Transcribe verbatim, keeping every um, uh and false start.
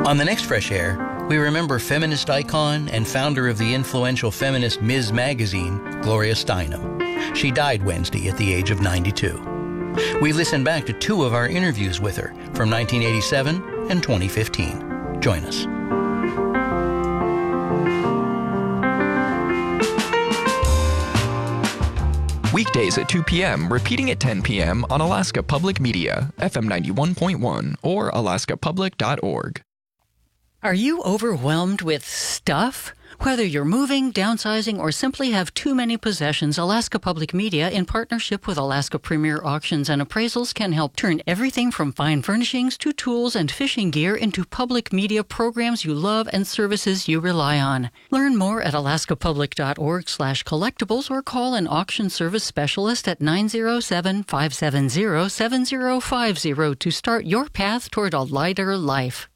On the next Fresh Air, we remember feminist icon and founder of the influential feminist Miz Magazine, Gloria Steinem. She died Wednesday at the age of ninety-two. We listen back to two of our interviews with her from nineteen eighty-seven and twenty fifteen. Join us. Weekdays at two p.m., repeating at ten p.m. on Alaska Public Media, F M ninety-one point one or alaska public dot org. Are you overwhelmed with stuff? Whether you're moving, downsizing, or simply have too many possessions, Alaska Public Media, in partnership with Alaska Premier Auctions and Appraisals, can help turn everything from fine furnishings to tools and fishing gear into public media programs you love and services you rely on. Learn more at alaska public dot org slash collectibles or call an auction service specialist at nine zero seven, five seven zero, seven zero five zero to start your path toward a lighter life.